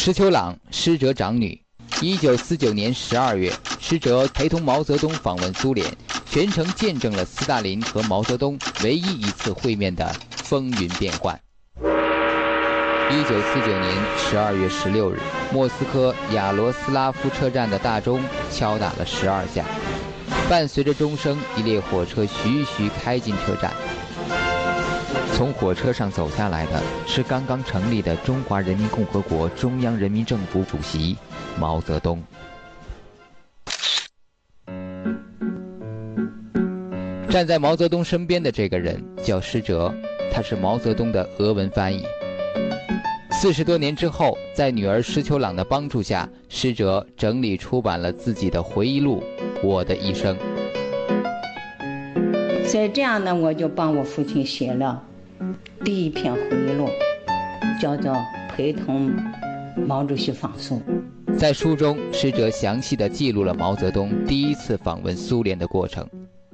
施秋朗，施哲长女。1949年12月，施哲陪同毛泽东访问苏联，全程见证了斯大林和毛泽东唯一一次会面的风云变幻。1949年12月16日，莫斯科亚罗斯拉夫车站的大钟敲打了12下，伴随着钟声，一列火车徐徐开进车站。从火车上走下来的是刚刚成立的中华人民共和国中央人民政府主席毛泽东。站在毛泽东身边的这个人叫施哲，他是毛泽东的俄文翻译。40多年之后，在女儿施秋朗的帮助下，施哲整理出版了自己的回忆录《我的一生》。 所以这样呢，我就帮我父亲写了第一篇回忆录，叫做《陪同毛主席访苏》。 在书中，施哲详细地记录了毛泽东第一次访问苏联的过程。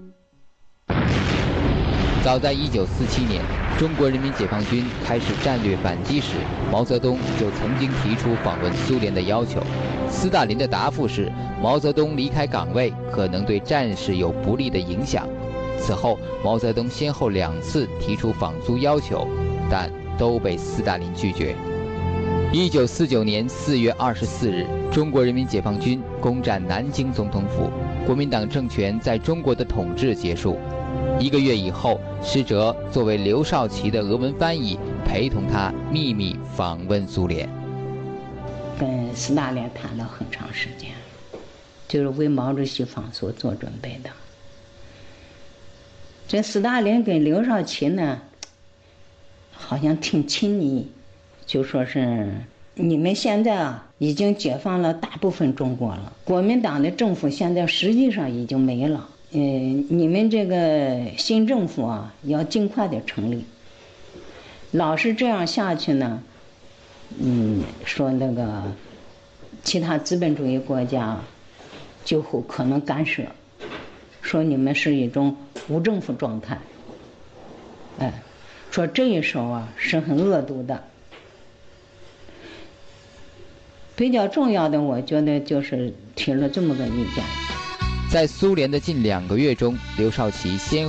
早在1947年，中国人民解放军开始战略反击时，毛泽东就曾经提出访问苏联的要求。斯大林的答复是，毛泽东离开岗位可能对战事有不利的影响。此后，毛泽东先后2次提出访苏要求，但都被斯大林拒绝。1949年4月24日，中国人民解放军攻占南京总统府，国民党政权在中国的统治结束。1个月以后，施哲作为刘少奇的俄文翻译，陪同他秘密访问苏联。 跟斯大林谈了很长时间，就是为毛主席访苏做准备的。这斯大林跟刘少奇呢，好像挺亲密，就说是你们现在啊，已经解放了大部分中国了，国民党的政府现在实际上已经没了。你们这个新政府啊，要尽快的成立。老是这样下去呢，说那个其他资本主义国家就会可能干涉，说你们是一种无政府状态。说这一手啊是很恶毒的。比较重要的，我觉得就是提了这么个意见。 在苏联的近2个月中，刘少奇先